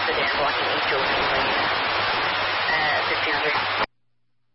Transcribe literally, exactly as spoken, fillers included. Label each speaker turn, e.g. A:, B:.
A: 四点，往你九十公里，呃，fifteen hundred。